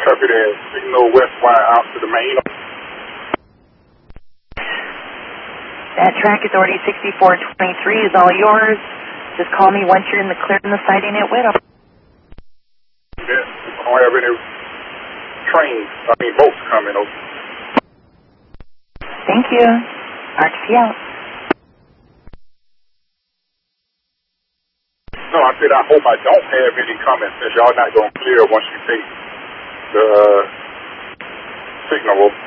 Copy that. Signal west wire out to the main. That track authority 6423 is all yours. Just call me once you're in the clear in the sighting at Widow. Yes, I don't have any boats coming over. Thank you. RTC out. No, I said I hope I don't have any comments since y'all not going to clear once you take the signal over.